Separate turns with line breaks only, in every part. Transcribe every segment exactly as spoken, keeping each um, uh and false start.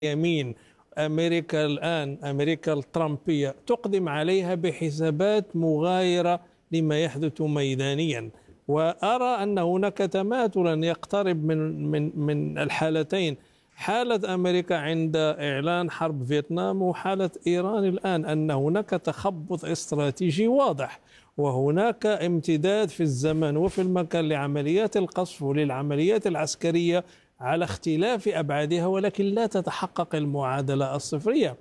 يمين أمريكا الآن، أمريكا الترامبية، تقدم عليها بحسابات مغايرة لما يحدث ميدانيا. وأرى أن هناك تماثلا يقترب من من من الحالتين، حالة أمريكا عند إعلان حرب فيتنام وحالة إيران الآن، أن هناك تخبط استراتيجي واضح، وهناك امتداد في الزمن وفي المكان لعمليات القصف وللعمليات العسكرية على اختلاف أبعادها، ولكن لا تتحقق المعادلة الصفرية.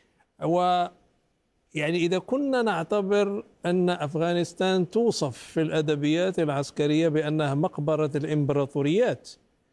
و يعني إذا كنا نعتبر أن أفغانستان توصف في الأدبيات العسكرية بأنها مقبرة الإمبراطوريات،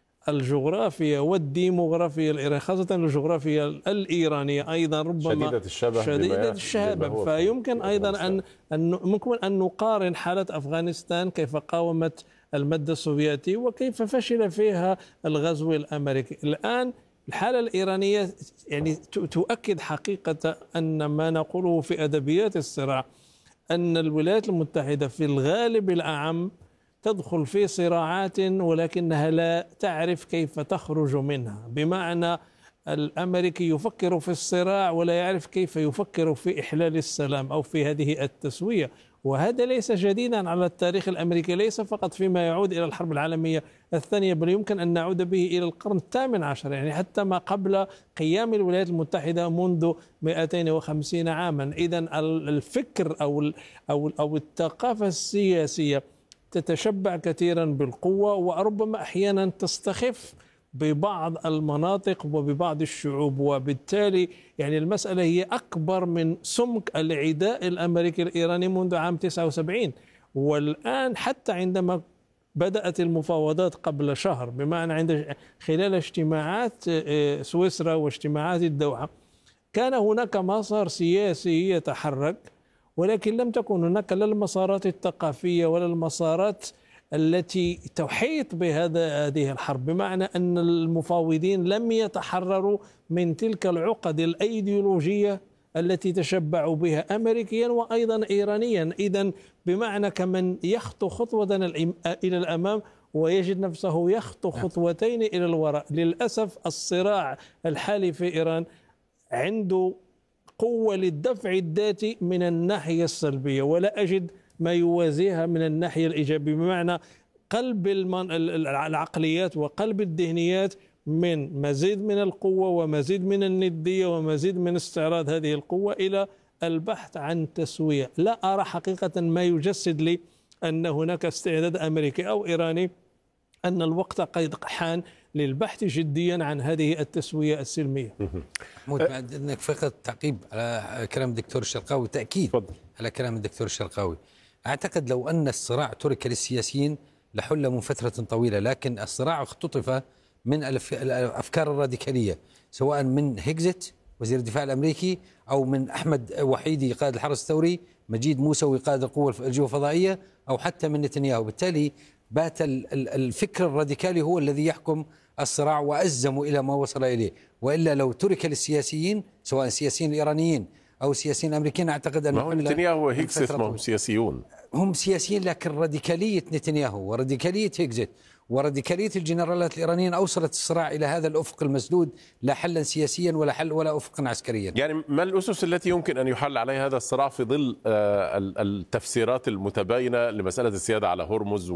الجغرافيا والديموغرافيا الإيرانية، خاصة الجغرافيا الإيرانية أيضا ربما
شديدة الشبه
شديدة الشهابة، فيمكن أيضا أن أن ممكن أن نقارن حالة أفغانستان كيف قاومت المد السوفيتي وكيف فشل فيها الغزو الأمريكي. الآن الحالة الإيرانية يعني تؤكد حقيقة أن ما نقوله في أدبيات الصراع، أن الولايات المتحدة في الغالب الأعم تدخل في صراعات ولكنها لا تعرف كيف تخرج منها، بمعنى الأمريكي يفكر في الصراع ولا يعرف كيف يفكر في إحلال السلام أو في هذه التسوية. وهذا ليس جديدا على التاريخ الأمريكي، ليس فقط فيما يعود إلى الحرب العالمية الثانية، بل يمكن أن نعود به إلى القرن الثامن عشر، يعني حتى ما قبل قيام الولايات المتحدة منذ مئتين وخمسين عاما. إذن الفكر أو أو أو الثقافة السياسية تتشبع كثيرا بالقوة، وربما أحيانا تستخف ببعض المناطق وببعض الشعوب، وبالتالي يعني المسألة هي أكبر من سمك العداء الأمريكي الإيراني منذ عام تسعة وسبعين. والآن حتى عندما بدأت المفاوضات قبل شهر، بمعنى عند خلال اجتماعات سويسرا واجتماعات الدوحة، كان هناك مسار سياسي يتحرك، ولكن لم تكن هناك لا المسارات الثقافية ولا المسارات التي تحيط بهذا هذه الحرب، بمعنى أن المفاوضين لم يتحرروا من تلك العقد الأيديولوجية التي تشبعوا بها أمريكيا وأيضا إيرانيا. إذن بمعنى كمن يخطو خطوة إلى الأمام ويجد نفسه يخطو خطوتين إلى الوراء. للأسف الصراع الحالي في إيران عنده قوة للدفع الذاتي من الناحية السلبية، ولا أجد ما يوازيها من الناحية الإيجابية، بمعنى قلب العقليات وقلب الذهنيات من مزيد من القوة ومزيد من الندية ومزيد من استعراض هذه القوة إلى البحث عن تسوية. لا أرى حقيقة ما يجسد لي أن هناك استعداد أمريكي أو إيراني أن الوقت قد حان للبحث جديا عن هذه التسوية السلمية.
محمود، بعد أنك فقط تعقيب على كلام الدكتور الشرقاوي، تأكيد فضل. على كلام الدكتور الشرقاوي، أعتقد لو أن الصراع ترك للسياسيين لحل من فترة طويلة، لكن الصراع اختطف من الأفكار الراديكالية، سواء من هيكزت وزير الدفاع الأمريكي، أو من أحمد وحيدي قائد الحرس الثوري، مجيد موسوي قائد القوة الجيوفضائية، أو حتى من نتنياهو. بالتالي بات الفكر الراديكالي هو الذي يحكم الصراع وأزموا إلى ما وصل إليه. وإلا لو ترك للسياسيين، سواء السياسيين الإيرانيين أو السياسيين الأمريكيين، أعتقد أن
ما نتنياهو وهيكزت ما هم سياسيون،
هم سياسيين، لكن راديكالية نتنياهو وراديكالية هيكزت وراديكالية الجنرالات الإيرانيين أوصلت الصراع إلى هذا الأفق المسدود، لا حلا سياسيا ولا حل ولا أفقا عسكريا.
يعني ما الأسس التي يمكن أن يحل عليها هذا الصراع في ظل التفسيرات المتباينة لمسألة السيادة على هرمز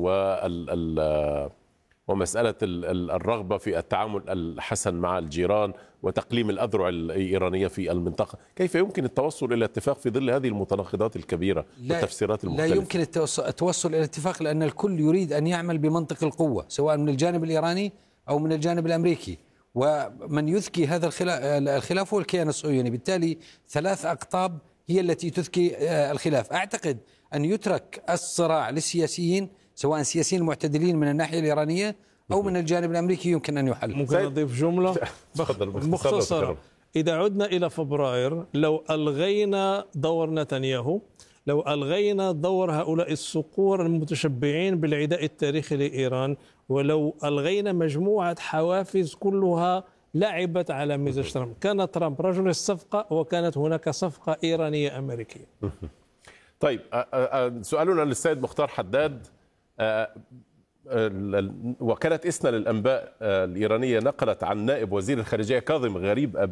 وال ومسألة الرغبة في التعامل الحسن مع الجيران وتقليم الأذرع الإيرانية في المنطقة؟ كيف يمكن التوصل إلى اتفاق في ظل هذه المتناقضات الكبيرة والتفسيرات المختلفة؟
لا يمكن التوصل إلى اتفاق، لأن الكل يريد أن يعمل بمنطق القوة، سواء من الجانب الإيراني أو من الجانب الأمريكي، ومن يذكي هذا الخلاف هو الكيان الصهيوني. بالتالي ثلاث أقطاب هي التي تذكي الخلاف. أعتقد أن يترك الصراع للسياسيين، سواء السياسيين المعتدلين من الناحية الإيرانية أو من الجانب الأمريكي، يمكن أن يحل.
ممكن أضيف جملة مختصرة؟ إذا عدنا إلى فبراير، لو ألغينا دور نتنياهو، لو ألغينا دور هؤلاء الصقور المتشبعين بالعداء التاريخي لإيران، ولو ألغينا مجموعة حوافز كلها لعبت على مزاج ترامب، كان ترامب رجل الصفقة وكانت هناك صفقة إيرانية أمريكية.
طيب، سؤالنا للسيد مختار حداد، وكالة إسنا للأنباء الإيرانية نقلت عن نائب وزير الخارجية كاظم غريب